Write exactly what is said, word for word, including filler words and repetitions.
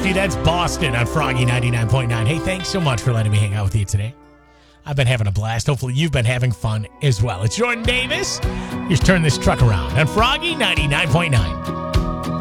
Philadelphia. That's Boston on Froggy ninety-nine point nine. Hey, thanks so much for letting me hang out with you today. I've been having a blast. Hopefully you've been having fun as well. It's Jordan Davis. Just turn this truck around on Froggy ninety-nine point nine.